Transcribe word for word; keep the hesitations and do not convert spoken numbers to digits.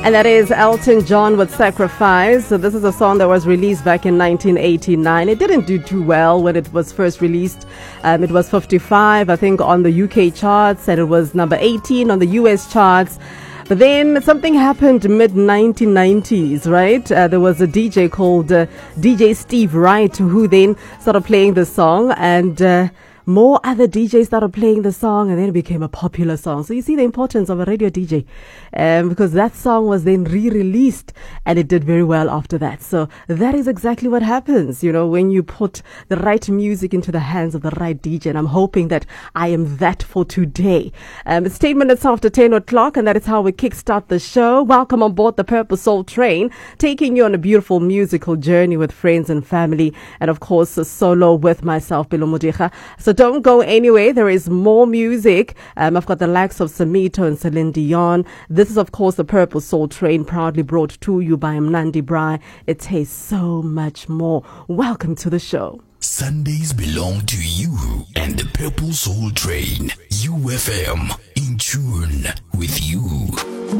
And that is Elton John with Sacrifice. So this is a song that was released back in nineteen eighty-nine. It didn't do too well when it was first released. Um, it was fifty-five, I think, on the U K charts, and it was number eighteen on the U S charts. But then something happened mid nineteen nineties, right? Uh, there was a D J called uh, D J Steve Wright who then started playing the song, and uh, more other D Js started playing the song, and then it became a popular song. So you see the importance of a radio D J, um, because that song was then re-released and it did very well after that. So that is exactly what happens, you know, when you put the right music into the hands of the right D J. And I'm hoping that I am that for today. Um, it's ten minutes after ten o'clock, and that is how we kickstart the show. Welcome on board the Purple Soul Train, taking you on a beautiful musical journey with friends and family, and of course a solo with myself, Pelo Modiga. So don't go anywhere. There is more music. Um, I've got the likes of Samito and Celine Dion. This is, of course, the Purple Soul Train, proudly brought to you by Mnandi Brai. It tastes so much more. Welcome to the show. Sundays belong to you and the Purple Soul Train. U F M, in tune with you.